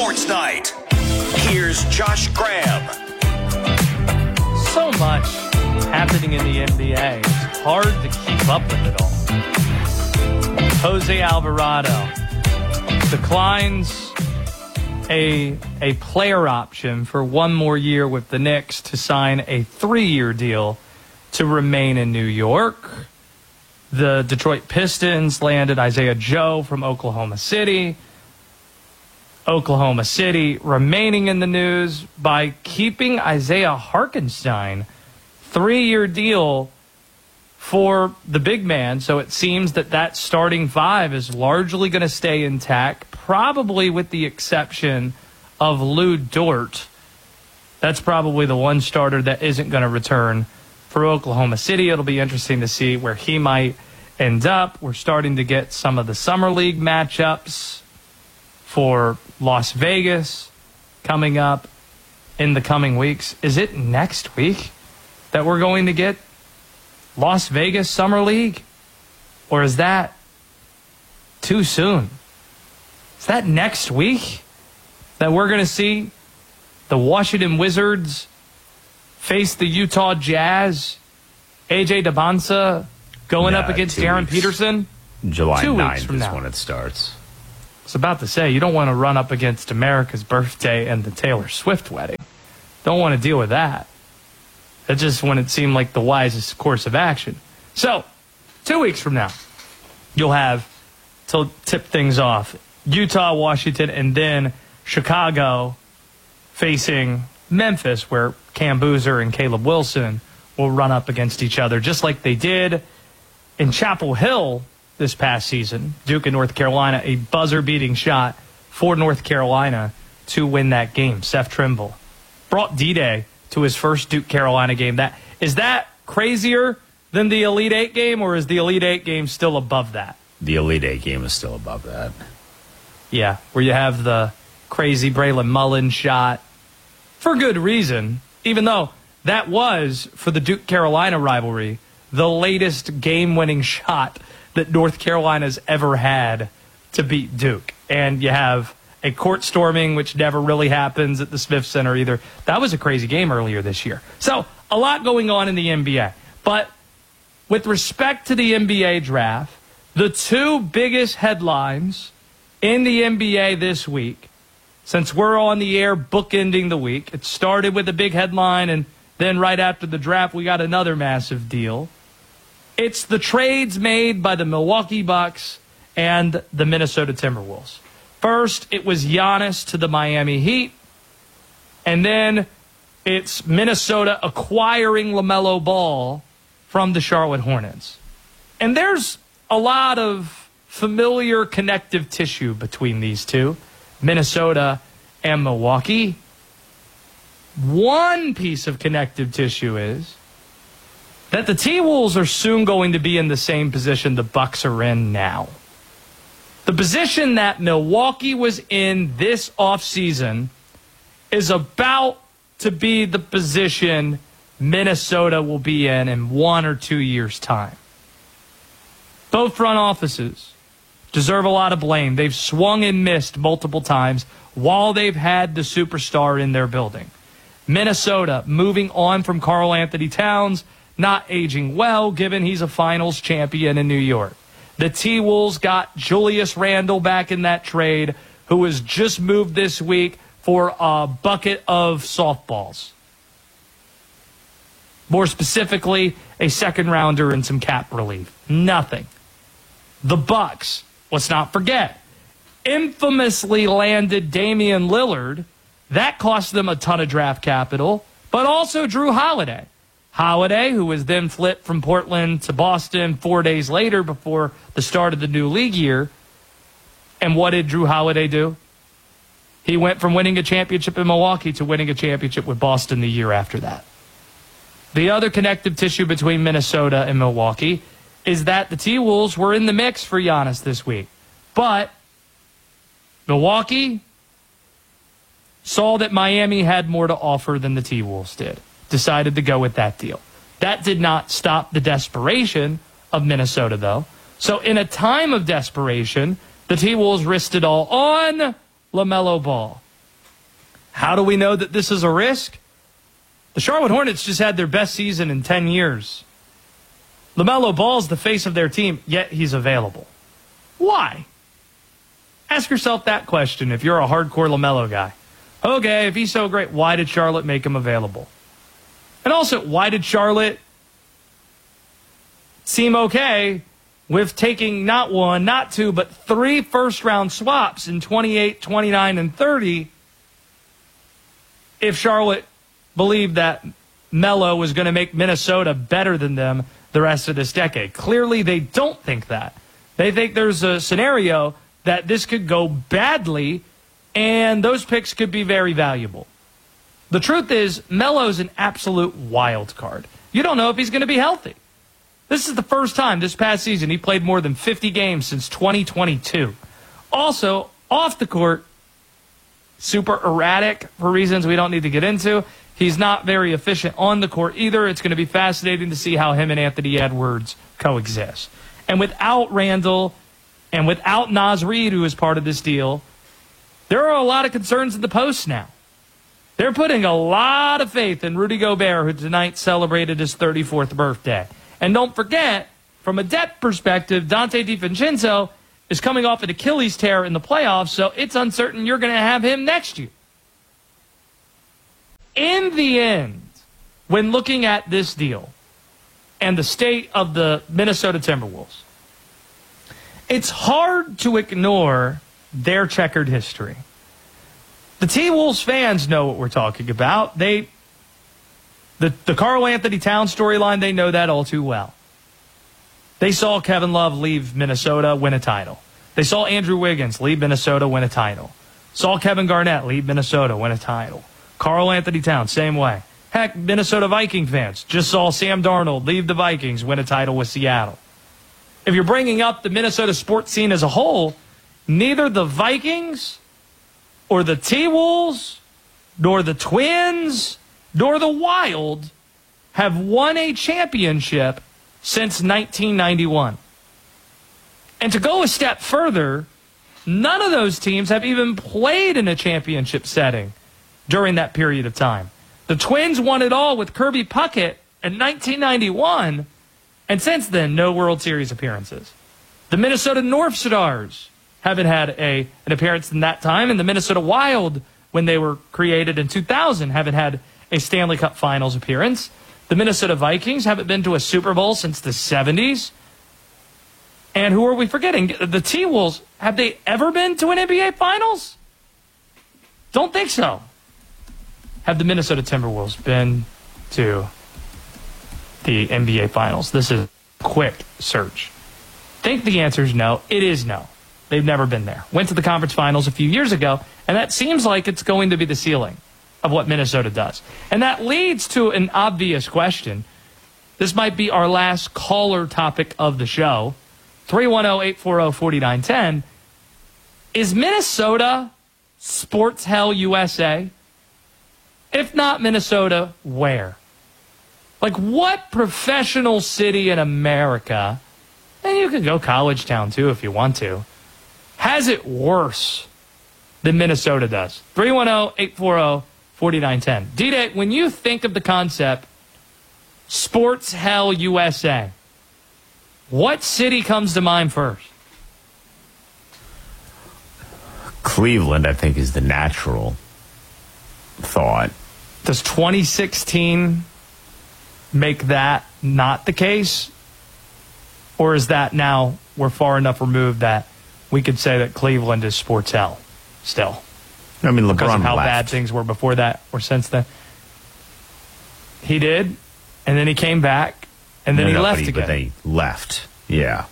Sports Night. Here's Josh Graham. So much happening in the NBA. It's hard to keep up with it all. Jose Alvarado declines a player option for one more year with the Knicks to sign a 3-year deal to remain in New York. The Detroit Pistons landed Isaiah Joe from Oklahoma City. Oklahoma City remaining in the news by keeping Isaiah Hartenstein. 3-year deal for the big man. So it seems that starting five is largely going to stay intact, probably with the exception of Lou Dort. That's probably the one starter that isn't going to return for Oklahoma City. It'll be interesting to see where he might end up. We're starting to get some of the Summer League matchups for Las Vegas coming up in the coming weeks. Is it next week that we're going to get Las Vegas Summer League? Or is that too soon? Is that next week that we're going to see the Washington Wizards face the Utah Jazz? AJ Debonsa going up against Darren Peterson? July 2 9th weeks from is now. when it starts. I was about to say, you don't want to run up against America's birthday and the Taylor Swift wedding. Don't want to deal with that. That just wouldn't seem like the wisest course of action. So, 2 weeks from now, you'll have, to tip things off, Utah, Washington, and then Chicago facing Memphis, where Cam Boozer and Caleb Wilson will run up against each other, just like they did in Chapel Hill this past season. Duke and North Carolina, a buzzer-beating shot for North Carolina to win that game. Seth Trimble brought D-Day to his first Duke Carolina game. Is that crazier than the Elite Eight game, or is the Elite Eight game still above that? The Elite Eight game is still above that. Yeah, where you have the crazy Braylon Mullins shot for good reason, even though that was, for the Duke-Carolina rivalry, the latest game-winning shot that North Carolina's ever had to beat Duke. And you have a court storming, which never really happens at the Smith Center either. That was a crazy game earlier this year. So, a lot going on in the NBA. But with respect to the NBA draft, the two biggest headlines in the NBA this week, since we're on the air bookending the week, it started with a big headline, and then right after the draft, we got another massive deal. It's the trades made by the Milwaukee Bucks and the Minnesota Timberwolves. First, it was Giannis to the Miami Heat, and then it's Minnesota acquiring LaMelo Ball from the Charlotte Hornets. And there's a lot of familiar connective tissue between these two, Minnesota and Milwaukee. One piece of connective tissue is that the T-Wolves are soon going to be in the same position the Bucks are in now. The position that Milwaukee was in this offseason is about to be the position Minnesota will be in 1 or 2 years' time. Both front offices deserve a lot of blame. They've swung and missed multiple times while they've had the superstar in their building. Minnesota moving on from Karl Anthony Towns, not aging well, given he's a finals champion in New York. The T-Wolves got Julius Randle back in that trade, who was just moved this week for a bucket of softballs. More specifically, a second-rounder and some cap relief. Nothing. The Bucks, let's not forget, infamously landed Damian Lillard. That cost them a ton of draft capital, but also Drew Holiday. Holiday, who was then flipped from Portland to Boston 4 days later before the start of the new league year. And what did Drew Holiday do? He went from winning a championship in Milwaukee to winning a championship with Boston the year after that. The other connective tissue between Minnesota and Milwaukee is that the T-Wolves were in the mix for Giannis this week. But Milwaukee saw that Miami had more to offer than the T-Wolves did. Decided to go with that deal. That did not stop the desperation of Minnesota, though. So in a time of desperation, the T-Wolves risked it all on LaMelo Ball. How do we know that this is a risk? The Charlotte Hornets just had their best season in 10 years. LaMelo Ball's the face of their team, yet he's available. Why? Ask yourself that question if you're a hardcore LaMelo guy. Okay, if he's so great, why did Charlotte make him available? And also, why did Charlotte seem okay with taking not one, not two, but 3 first-round swaps in 28, 29, and 30 if Charlotte believed that Melo was going to make Minnesota better than them the rest of this decade? Clearly, they don't think that. They think there's a scenario that this could go badly, and those picks could be very valuable. The truth is, Melo's an absolute wild card. You don't know if he's going to be healthy. This is the first time this past season he played more than 50 games since 2022. Also, off the court, super erratic for reasons we don't need to get into. He's not very efficient on the court either. It's going to be fascinating to see how him and Anthony Edwards coexist. And without Randall and without Naz Reid, who is part of this deal, there are a lot of concerns in the post now. They're putting a lot of faith in Rudy Gobert, who tonight celebrated his 34th birthday. And don't forget, from a depth perspective, Dante DiVincenzo is coming off an Achilles tear in the playoffs, so it's uncertain you're going to have him next year. In the end, when looking at this deal and the state of the Minnesota Timberwolves, it's hard to ignore their checkered history. The T-Wolves fans know what we're talking about. The Karl Anthony Towns storyline, they know that all too well. They saw Kevin Love leave Minnesota, win a title. They saw Andrew Wiggins leave Minnesota, win a title. Saw Kevin Garnett leave Minnesota, win a title. Karl Anthony Towns, same way. Heck, Minnesota Viking fans just saw Sam Darnold leave the Vikings, win a title with Seattle. If you're bringing up the Minnesota sports scene as a whole, neither the Vikings or the T-Wolves nor the Twins nor the Wild have won a championship since 1991. And to go a step further, none of those teams have even played in a championship setting during that period of time. The Twins won it all with Kirby Puckett in 1991, and since then, no World Series appearances. The Minnesota North Stars haven't had an appearance in that time, and the Minnesota Wild, when they were created in 2000, haven't had a Stanley Cup Finals appearance. The Minnesota Vikings haven't been to a Super Bowl since the 70s. And who are we forgetting? The T-Wolves, have they ever been to an NBA Finals? Don't think so. Have the Minnesota Timberwolves been to the NBA Finals? This is a quick search. Think the answer is no. It is no. They've never been there. Went to the conference finals a few years ago, and that seems like it's going to be the ceiling of what Minnesota does. And that leads to an obvious question. This might be our last caller topic of the show. 310-840-4910. Is Minnesota Sports Hell USA? If not Minnesota, where? Like, what professional city in America, and you could go college town too if you want to, has it worse than Minnesota does? 310-840-4910. D-Day, when you think of the concept Sports Hell USA, what city comes to mind first? Cleveland, I think, is the natural thought. Does 2016 make that not the case? Or is that now we're far enough removed that we could say that Cleveland is sports hell still? I mean, LeBron because of how left. bad things were before that or since then. He did, and then he came back, and then he left again. But then he left, yeah.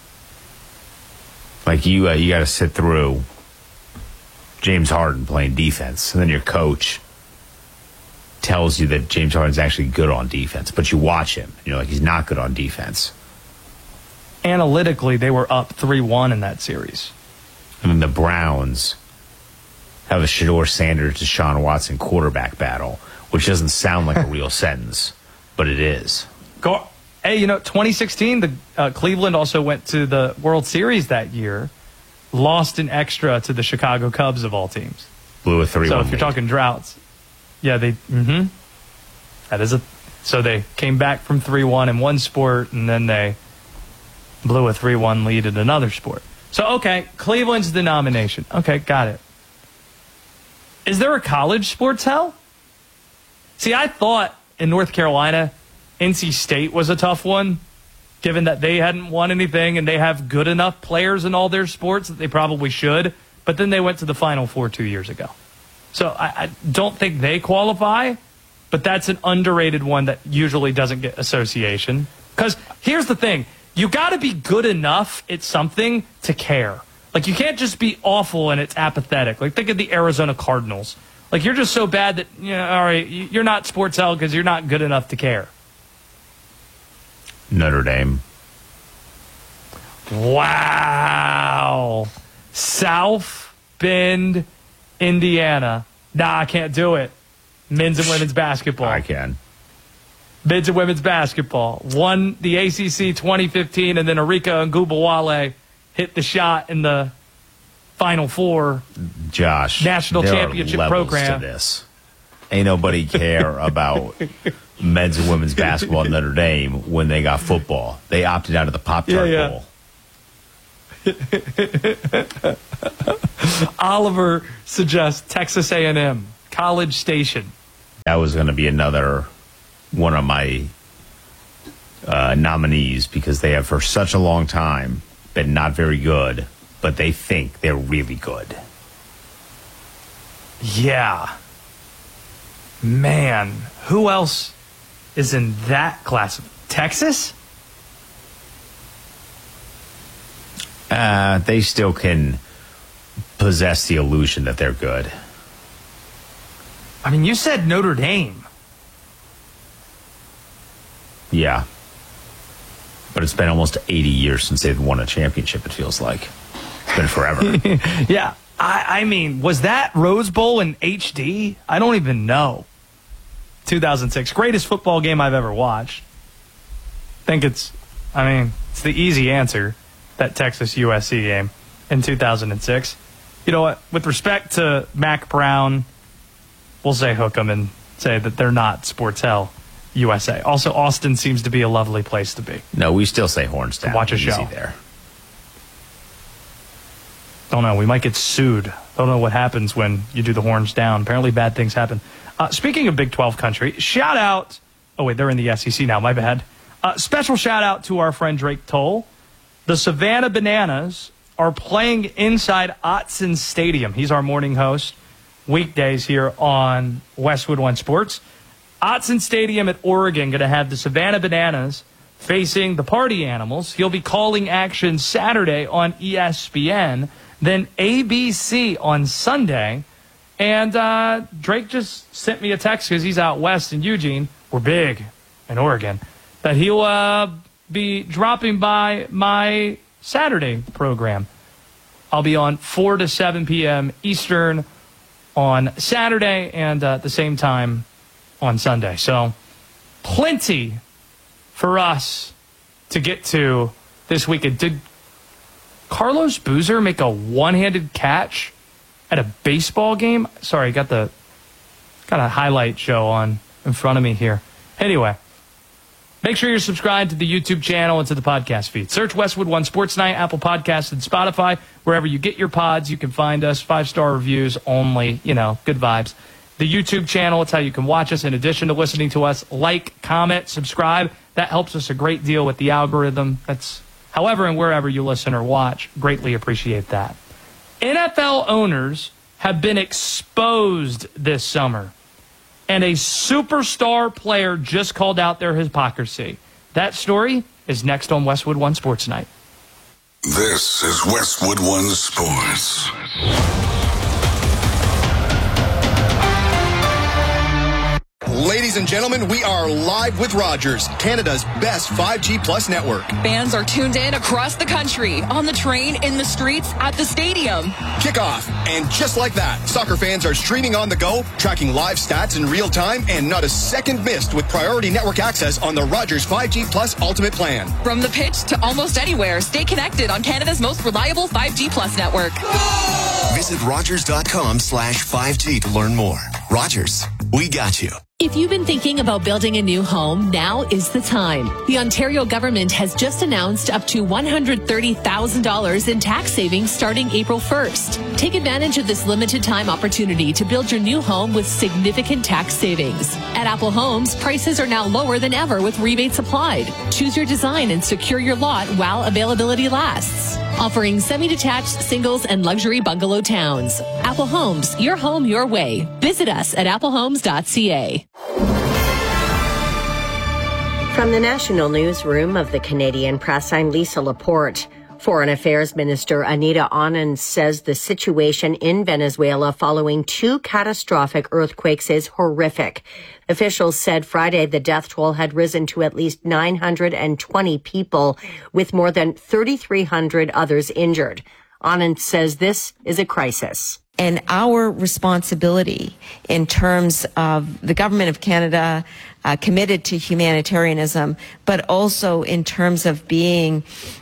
Like, you got to sit through James Harden playing defense, and then your coach tells you that James Harden's actually good on defense, but you watch him, and you're like, he's not good on defense. Analytically, they were up 3-1 in that series. And then the Browns have a Shedeur Sanders, Deshaun Watson quarterback battle, which doesn't sound like a real sentence, but it is. Hey, 2016, Cleveland also went to the World Series that year, lost in extra to the Chicago Cubs of all teams. Blew a 3-1 So if you're talking droughts, yeah, that is so they came back from 3-1 in one sport, and then they blew a 3-1 lead in another sport. So, okay, Cleveland's the nomination. Okay, got it. Is there a college sports hell? See, I thought in North Carolina, NC State was a tough one, given that they hadn't won anything and they have good enough players in all their sports that they probably should. But then they went to the Final Four 2 years ago. So I don't think they qualify, but that's an underrated one that usually doesn't get association. Because here's the thing. You got to be good enough at something to care. Like, you can't just be awful and it's apathetic. Like, think of the Arizona Cardinals. Like, you're just so bad that, all right, you're not sports hell because you're not good enough to care. Notre Dame. Wow. South Bend, Indiana. Nah, I can't do it. Men's and women's basketball. I can. Men's and women's basketball. Won the ACC 2015, and then Arika Ngubawale hit the shot in the Final Four. Josh, National championship program. To this. Ain't nobody care about men's and women's basketball at Notre Dame when they got football. They opted out of the Pop-Tart Bowl. Oliver suggests Texas A&M, College Station. That was going to be another one of my nominees because they have for such a long time been not very good, but they think they're really good. Yeah. Man, who else is in that class? Texas? They still can possess the illusion that they're good. I mean, you said Notre Dame. Yeah. But it's been almost 80 years since they've won a championship, it feels like. It's been forever. Yeah. I mean, was that Rose Bowl in HD? I don't even know. 2006. Greatest football game I've ever watched. It's the easy answer, that Texas-USC game in 2006. You know what? With respect to Mac Brown, we'll say hook 'em and say that they're not sports hell USA. Also, Austin seems to be a lovely place to be. No, we still say horns down. Watch a Easy show. There. Don't know. We might get sued. Don't know what happens when you do the horns down. Apparently bad things happen. Speaking of Big 12 country, shout out. Oh, wait, they're in the SEC now. My bad. Special shout out to our friend Drake Toll. The Savannah Bananas are playing inside Autzen Stadium. He's our morning host weekdays here on Westwood One Sports. Autzen Stadium at Oregon going to have the Savannah Bananas facing the Party Animals. He'll be calling action Saturday on ESPN, then ABC on Sunday. And Drake just sent me a text because he's out west in Eugene. We're big in Oregon. That he'll be dropping by my Saturday program. I'll be on 4 to 7 p.m. Eastern on Saturday and at the same time on Sunday. So plenty for us to get to this weekend. Did Carlos Boozer make a one-handed catch at a baseball game? Sorry, got a highlight show on in front of me here. Anyway, make sure you're subscribed to the YouTube channel and to the podcast feed. Search Westwood One Sports Night, Apple Podcasts, and Spotify. Wherever you get your pods, you can find us. 5-star reviews only, good vibes. The YouTube channel, it's how you can watch us in addition to listening to us. Like, comment, subscribe. That helps us a great deal with the algorithm. That's however and wherever you listen or watch. Greatly appreciate that. NFL owners have been exposed this summer, and a superstar player just called out their hypocrisy. That story is next on Westwood One Sports Night. This is Westwood One Sports. Ladies and gentlemen, we are live with Rogers, Canada's best 5G Plus network. Fans are tuned in across the country, on the train, in the streets, at the stadium. Kickoff. And just like that, soccer fans are streaming on the go, tracking live stats in real time, and not a second missed with priority network access on the Rogers 5G Plus Ultimate Plan. From the pitch to almost anywhere, stay connected on Canada's most reliable 5G Plus network. Visit Rogers.com/5G to learn more. Rogers, we got you. If you've been thinking about building a new home, now is the time. The Ontario government has just announced up to $130,000 in tax savings starting April 1st. Take advantage of this limited time opportunity to build your new home with significant tax savings. At Apple Homes, prices are now lower than ever with rebates applied. Choose your design and secure your lot while availability lasts. Offering semi-detached, singles, and luxury bungalow towns. Apple Homes, your home, your way. Visit us at applehomes.ca. From the National Newsroom of the Canadian Press, I'm Lisa Laporte. Foreign Affairs Minister Anita Anand says the situation in Venezuela following two catastrophic earthquakes is horrific. Officials said Friday the death toll had risen to at least 920 people, with more than 3,300 others injured. Anand says this is a crisis. And our responsibility in terms of the Government of Canada committed to humanitarianism, but also in terms of being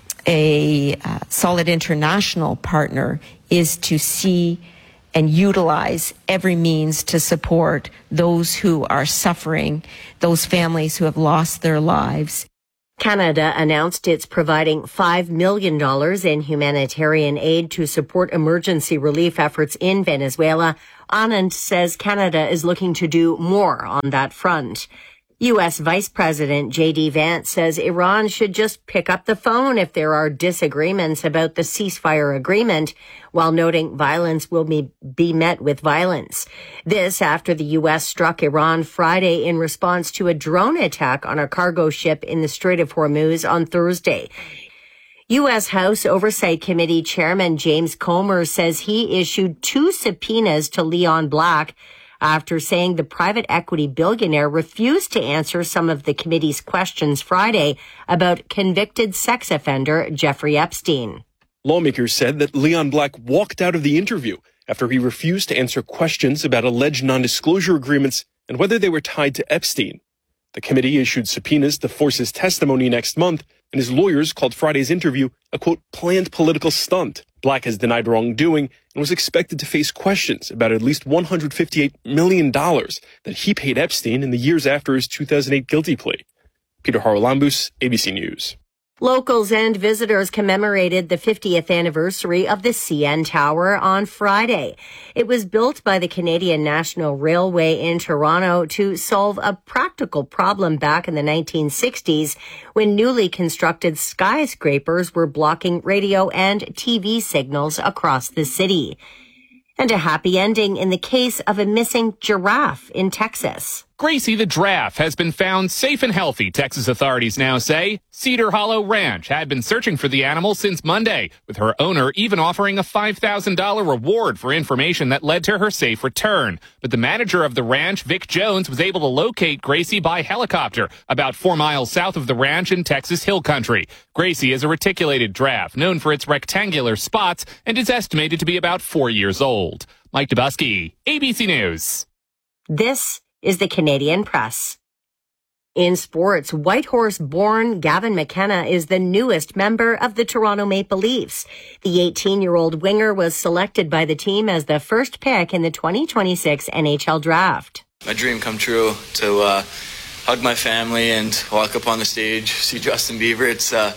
a solid international partner, is to see and utilize every means to support those who are suffering, those families who have lost their lives. Canada announced it's providing $5 million in humanitarian aid to support emergency relief efforts in Venezuela. Anand says Canada is looking to do more on that front. U.S. Vice President J.D. Vance says Iran should just pick up the phone if there are disagreements about the ceasefire agreement, while noting violence will be met with violence. This after the U.S. struck Iran Friday in response to a drone attack on a cargo ship in the Strait of Hormuz on Thursday. U.S. House Oversight Committee Chairman James Comer says he issued 2 subpoenas to Leon Black after saying the private equity billionaire refused to answer some of the committee's questions Friday about convicted sex offender Jeffrey Epstein. Lawmakers said that Leon Black walked out of the interview after he refused to answer questions about alleged non-disclosure agreements and whether they were tied to Epstein. The committee issued subpoenas to force his testimony next month, and his lawyers called Friday's interview a, quote, planned political stunt. Black has denied wrongdoing and was expected to face questions about at least $158 million that he paid Epstein in the years after his 2008 guilty plea. Peter Haralambous, ABC News. Locals and visitors commemorated the 50th anniversary of the CN Tower on Friday. It was built by the Canadian National Railway in Toronto to solve a practical problem back in the 1960s when newly constructed skyscrapers were blocking radio and TV signals across the city. And a happy ending in the case of a missing giraffe in Texas. Gracie the giraffe has been found safe and healthy, Texas authorities now say. Cedar Hollow Ranch had been searching for the animal since Monday, with her owner even offering a $5,000 reward for information that led to her safe return. But the manager of the ranch, Vic Jones, was able to locate Gracie by helicopter about 4 miles south of the ranch in Texas Hill Country. Gracie is a reticulated giraffe known for its rectangular spots and is estimated to be about 4 years old. Mike Dubusky, ABC News. This is the Canadian Press. In sports, Whitehorse-born Gavin McKenna is the newest member of the Toronto Maple Leafs. The 18-year-old winger was selected by the team as the first pick in the 2026 NHL draft. My dream come true to hug my family and walk up on the stage, see Justin Bieber.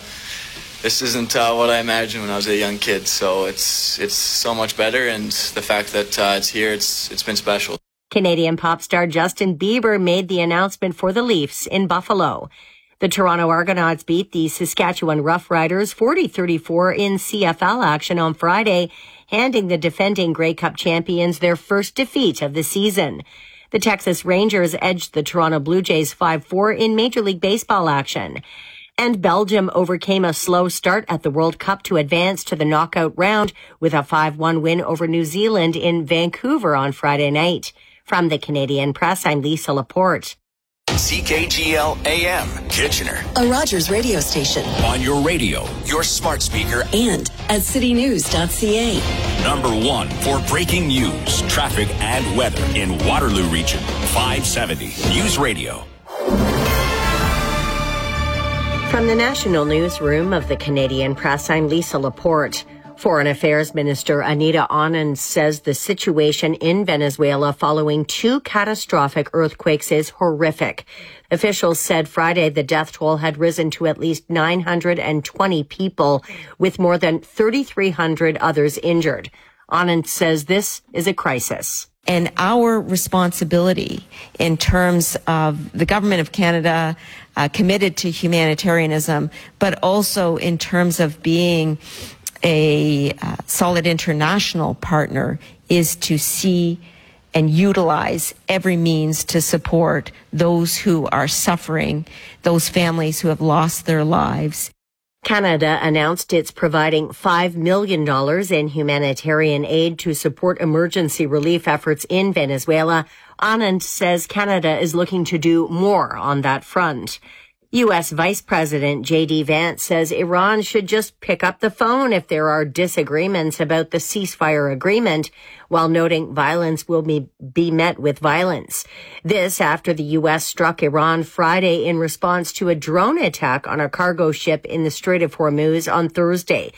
This isn't what I imagined when I was a young kid, so it's so much better, and the fact that it's here, it's been special. Canadian pop star Justin Bieber made the announcement for the Leafs in Buffalo. The Toronto Argonauts beat the Saskatchewan Roughriders 40-34 in CFL action on Friday, handing the defending Grey Cup champions their first defeat of the season. The Texas Rangers edged the Toronto Blue Jays 5-4 in Major League Baseball action. And Belgium overcame a slow start at the World Cup to advance to the knockout round with a 5-1 win over New Zealand in Vancouver on Friday night. From the Canadian Press, I'm Lisa Laporte. CKGL AM, Kitchener. A Rogers radio station. On your radio, your smart speaker, and at citynews.ca. Number 1 for breaking news, traffic, and weather in Waterloo Region. 570 News Radio. From the National Newsroom of the Canadian Press, I'm Lisa Laporte. Foreign Affairs Minister Anita Anand says the situation in Venezuela following two catastrophic earthquakes is horrific. Officials said Friday the death toll had risen to at least 920 people, with more than 3,300 others injured. Anand says this is a crisis. And our responsibility in terms of the government of Canada committed to humanitarianism, but also in terms of being a solid international partner, is to see and utilize every means to support those who are suffering, those families who have lost their lives. Canada announced it's providing $5 million in humanitarian aid to support emergency relief efforts in Venezuela. Anand says Canada is looking to do more on that front. U.S. Vice President J.D. Vance says Iran should just pick up the phone if there are disagreements about the ceasefire agreement, while noting violence will be met with violence. This after the U.S. struck Iran Friday in response to a drone attack on a cargo ship in the Strait of Hormuz on Thursday.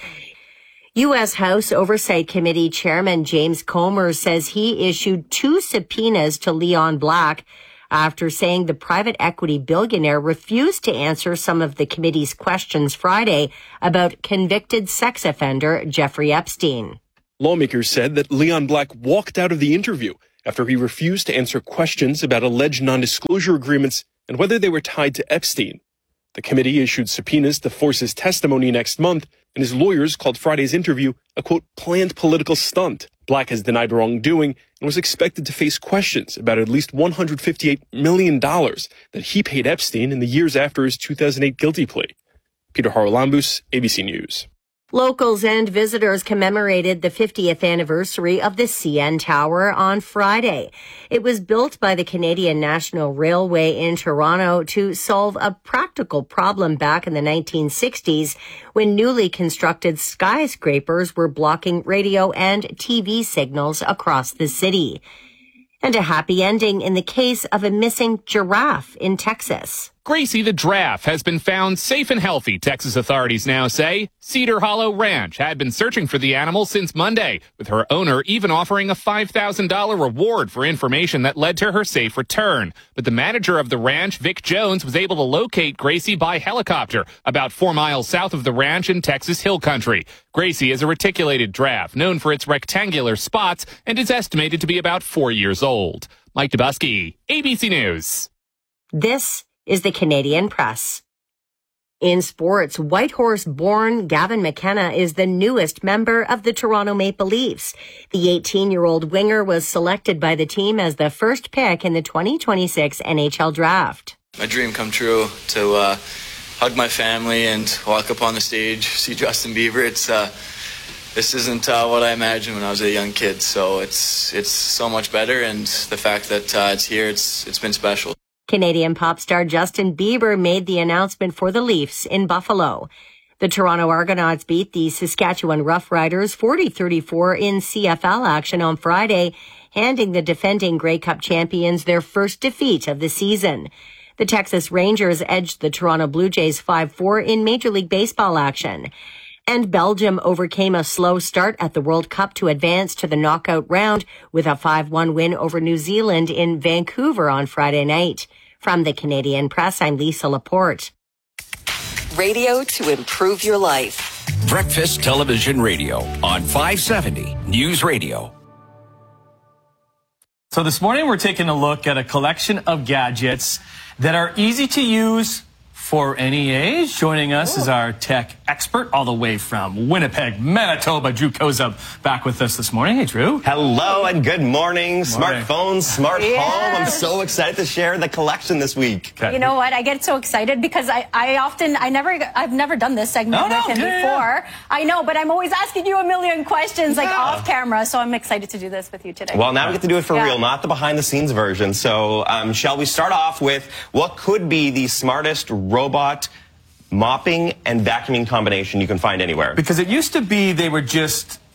U.S. House Oversight Committee Chairman James Comer says he issued 2 subpoenas to Leon Black after saying the private equity billionaire refused to answer some of the committee's questions Friday about convicted sex offender Jeffrey Epstein. Lawmakers said that Leon Black walked out of the interview after he refused to answer questions about alleged non-disclosure agreements and whether they were tied to Epstein. The committee issued subpoenas to force his testimony next month, and his lawyers called Friday's interview a, quote, planned political stunt. Black has denied wrongdoing and was expected to face questions about at least $158 million that he paid Epstein in the years after his 2008 guilty plea. Peter Haralambous, ABC News. Locals and visitors commemorated the 50th anniversary of the CN Tower on Friday. It was built by the Canadian National Railway in Toronto to solve a practical problem back in the 1960s when newly constructed skyscrapers were blocking radio and TV signals across the city. And a happy ending in the case of a missing giraffe in Texas. Gracie the giraffe has been found safe and healthy, Texas authorities now say. Cedar Hollow Ranch had been searching for the animal since Monday, with her owner even offering a $5,000 reward for information that led to her safe return. But the manager of the ranch, Vic Jones, was able to locate Gracie by helicopter about 4 miles south of the ranch in Texas Hill Country. Gracie is a reticulated giraffe, known for its rectangular spots, and is estimated to be about 4 years old. Mike Dubusky, ABC News. This is the Canadian Press. In sports, Whitehorse-born Gavin McKenna is the newest member of the Toronto Maple Leafs. The 18-year-old winger was selected by the team as the first pick in the 2026 NHL draft. My dream come true to hug my family and walk up on the stage, see Justin Bieber. This isn't what I imagined when I was a young kid, so it's so much better, and the fact that it's here, it's been special. Canadian pop star Justin Bieber made the announcement for the Leafs in Buffalo. The Toronto Argonauts beat the Saskatchewan Roughriders 40-34 in CFL action on Friday, handing the defending Grey Cup champions their first defeat of the season. The Texas Rangers edged the Toronto Blue Jays 5-4 in Major League Baseball action. And Belgium overcame a slow start at the World Cup to advance to the knockout round with a 5-1 win over New Zealand in Vancouver on Friday night. From the Canadian Press, I'm Lisa Laporte. Radio to improve your life. Breakfast Television Radio on 570 News Radio. So this morning we're taking a look at a collection of gadgets that are easy to use for any age. Joining us is our tech expert all the way from Winnipeg, Manitoba, Drew Kozub, back with us this morning. Hey, Drew. Hello and good morning. Smartphones, smart home. I'm so excited to share the collection this week. You know what? I get so excited because I've never done this segment with him before. I know, but I'm always asking you a million questions like off camera, so I'm excited to do this with you today. Well, now we get to do it for real, not the behind the scenes version. So shall we start off with what could be the smartest robot mopping and vacuuming combination you can find anywhere? Because it used to be they were just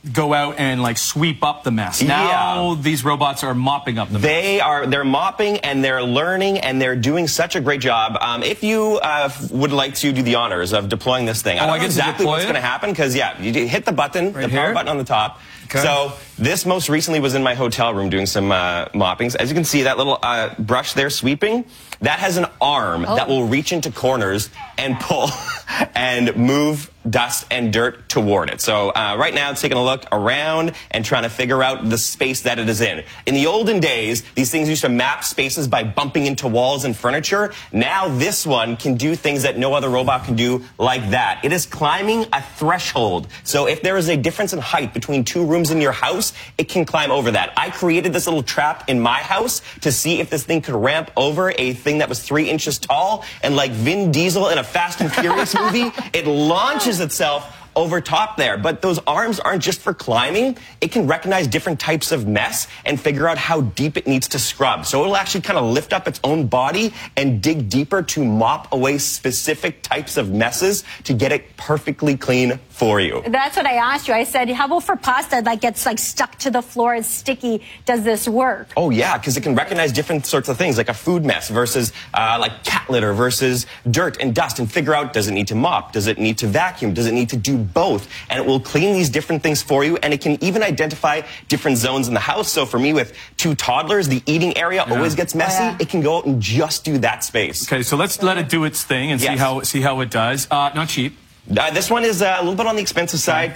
go out and like sweep up the mess. Now these robots are mopping up the mess. They're mopping and they're learning and they're doing such a great job. If you would like to do the honors of deploying this thing, I don't know exactly what's going to happen because, you hit the button, the power button on the top. Okay. So this most recently was in my hotel room doing some moppings. As you can see, that little brush there sweeping, that has an arm that will reach into corners and pull and move dust and dirt toward it. So right now it's taking a look around and trying to figure out the space that it is in. In the olden days, these things used to map spaces by bumping into walls and furniture. Now this one can do things that no other robot can do like that. It is climbing a threshold. So if there is a difference in height between two rooms in your house, it can climb over that. I created this little trap in my house to see if this thing could ramp over a thing that was 3 inches tall, and like Vin Diesel in a Fast and Furious movie, it launches itself over top there. But those arms aren't just for climbing. It can recognize different types of mess and figure out how deep it needs to scrub. So it'll actually kind of lift up its own body and dig deeper to mop away specific types of messes to get it perfectly clean for you. That's what I asked you. I said, how about for pasta that gets like stuck to the floor, it's sticky? Does this work? Oh yeah, because it can recognize different sorts of things like a food mess versus like cat litter versus dirt and dust and figure out, does it need to mop? Does it need to vacuum? Does it need to do both? And it will clean these different things for you, and it can even identify different zones in the house. So for me with 2 toddlers, the eating area always gets messy. It can go out and just do that space. Okay, so let's let it do its thing and see how it does. Not cheap. This one is a little bit on the expensive side,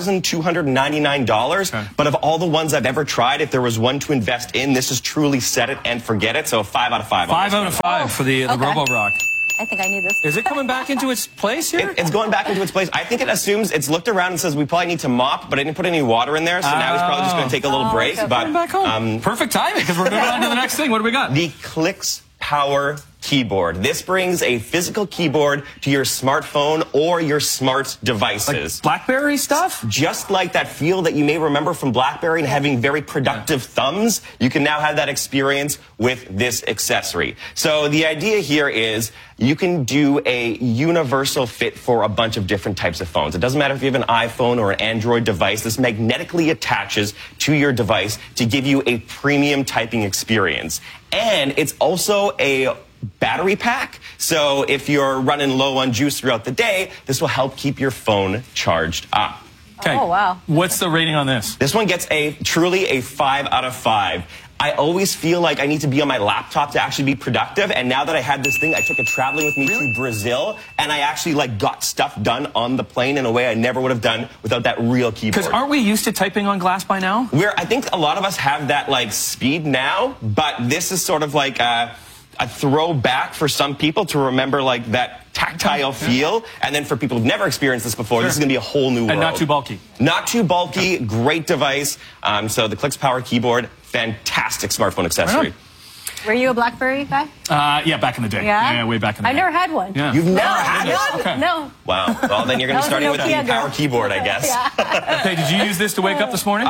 $2,299. Okay. But of all the ones I've ever tried, if there was one to invest in, this is truly set it and forget it. So 5 out of 5. 5 out of 5 for the Roborock. I think I need this. Is it coming back into its place here? It's going back into its place. I think it assumes it's looked around and says we probably need to mop, but I didn't put any water in there, so now he's probably just going to take a little break. Okay. But back home. Perfect timing because we're moving on to the next thing. What do we got? The Clix Power Keyboard. This brings a physical keyboard to your smartphone or your smart devices. Like BlackBerry stuff? Just like that feel that you may remember from BlackBerry and having very productive thumbs, you can now have that experience with this accessory. So the idea here is you can do a universal fit for a bunch of different types of phones. It doesn't matter if you have an iPhone or an Android device. This magnetically attaches to your device to give you a premium typing experience. And it's also a battery pack, so if you're running low on juice throughout the day, this will help keep your phone charged up. Okay. Oh, wow. What's the rating on this? This one gets truly a 5 out of 5. I always feel like I need to be on my laptop to actually be productive, and now that I had this thing, I took it traveling with me to Brazil, and I actually got stuff done on the plane in a way I never would have done without that real keyboard. Because aren't we used to typing on glass by now? I think a lot of us have that speed now, but this is sort of like a throwback for some people to remember that tactile feel, and then for people who've never experienced this before, this is going to be a whole new world. And not too bulky. Not too bulky, great device. So the Clix Power Keyboard, fantastic smartphone accessory. Were you a BlackBerry guy? Yeah, back in the day. Yeah, way back in the day. I've never had one. Yeah. You've never had one? Okay. No. Wow. Well, then you're going to be starting with the Power Keyboard, I guess. Okay, did you use this to wake up this morning?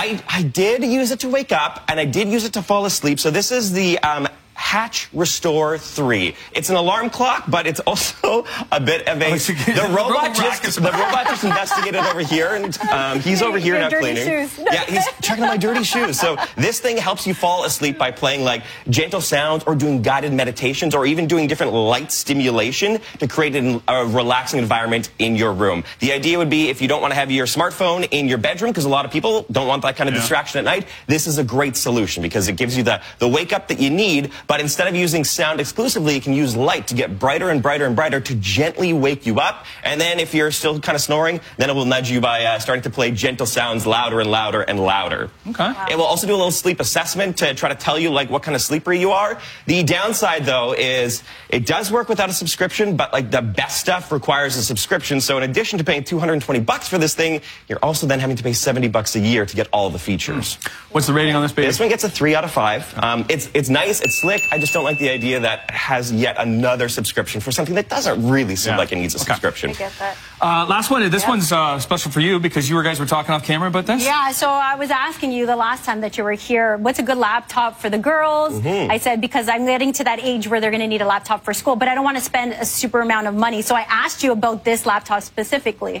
I did use it to wake up, and I did use it to fall asleep. So this is the Hatch Restore 3. It's an alarm clock, but it's also a bit of a... The robot just investigated over here, and he's over here now cleaning. Shoes. Yeah, he's checking out my dirty shoes. So this thing helps you fall asleep by playing gentle sounds or doing guided meditations or even doing different light stimulation to create a relaxing environment in your room. The idea would be if you don't want to have your smartphone in your bedroom, because a lot of people don't want that kind of distraction at night, this is a great solution because it gives you the wake up that you need. But instead of using sound exclusively, you can use light to get brighter and brighter and brighter to gently wake you up. And then if you're still kind of snoring, then it will nudge you by starting to play gentle sounds louder and louder and louder. Okay. Wow. It will also do a little sleep assessment to try to tell you what kind of sleeper you are. The downside, though, is it does work without a subscription, but the best stuff requires a subscription. So in addition to paying $220 for this thing, you're also then having to pay $70 a year to get all the features. What's the rating on this baby? This one gets a 3 out of 5. It's nice, it's slick. I just don't like the idea that it has yet another subscription for something that doesn't really seem like it needs a subscription. I get that. Last one. This one's special for you because you guys were talking off camera about this. Yeah, so I was asking you the last time that you were here, what's a good laptop for the girls? I said, because I'm getting to that age where they're going to need a laptop for school, but I don't want to spend a super amount of money. So I asked you about this laptop specifically.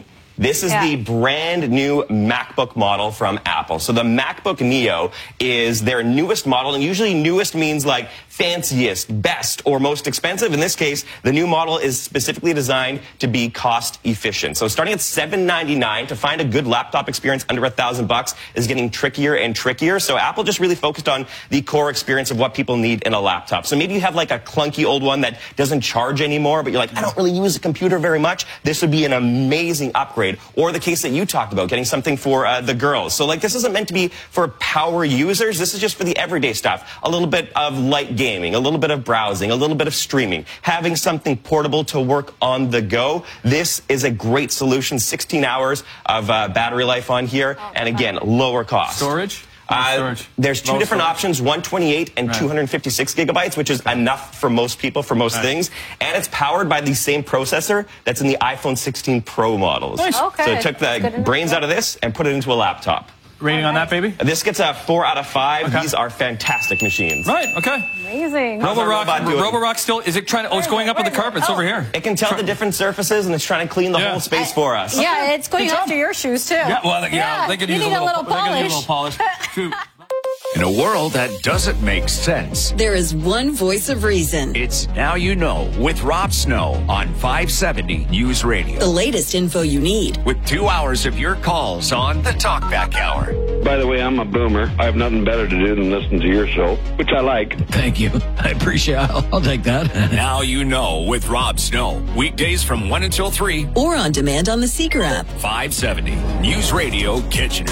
This is the brand new MacBook model from Apple. So the MacBook Neo is their newest model, and usually newest means like fanciest, best, or most expensive. In this case, the new model is specifically designed to be cost efficient. So starting at $799, to find a good laptop experience under $1,000 is getting trickier and trickier. So Apple just really focused on the core experience of what people need in a laptop. So maybe you have like a clunky old one that doesn't charge anymore, but you're like, I don't really use a computer very much. This would be an amazing upgrade. Or the case that you talked about, getting something for the girls. So like, this isn't meant to be for power users. This is just for the everyday stuff. A little bit of light gaming, a little bit of browsing, a little bit of streaming, having something portable to work on the go. This is a great solution. 16 hours of battery life on here. And again, lower cost. Storage? There's two different options, 128 and 256 gigabytes, which is enough for most people, for most things. And it's powered by the same processor that's in the iPhone 16 Pro models. Nice. So it took the brains out of this and put it into a laptop. Rating on that, baby? This gets a 4 out of 5. These are fantastic machines. Right, okay. Amazing. Roborock still, is it trying to, it's going up with the carpet. It's over here. It can tell the different surfaces, and it's trying to clean the whole space for us. Yeah, it's going after your shoes, too. Yeah, well, they could use a little polish. In a world that doesn't make sense, There is one voice of reason. it's Now You Know with Rob Snow on 570 News Radio. The latest info you need. With 2 hours of your calls on the Talkback Hour. By the way, I'm a boomer. I have nothing better to do than listen to your show, which I like. Thank you. I appreciate it. I'll take that. Now You Know with Rob Snow. Weekdays from 1 until 3. Or on demand on the Seeker app. 570 News Radio Kitchener.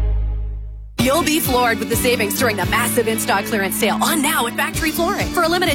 You'll be floored with the savings during the massive in-stock clearance sale on now at Factory Flooring. For a limited